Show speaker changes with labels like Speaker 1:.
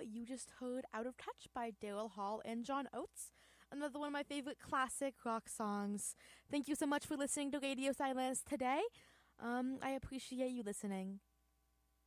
Speaker 1: you just heard Out of Touch by Daryl Hall and John Oates, another one of my favorite classic rock songs. Thank you so much for listening to Radio Silence today. I appreciate you listening.